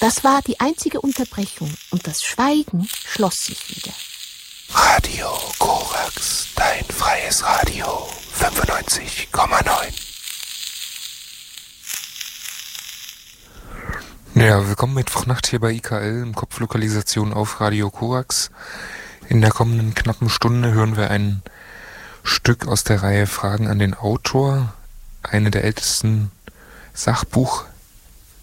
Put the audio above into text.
Das war die einzige Unterbrechung und das Schweigen schloss sich wieder. Radio Korax, dein freies Radio, 95,9. Ja, willkommen Mittwochnacht hier bei IKL im Kopflokalisation auf Radio Korax. In der kommenden knappen Stunde hören wir ein Stück aus der Reihe Fragen an den Autor, eine der ältesten Sachbuchreihen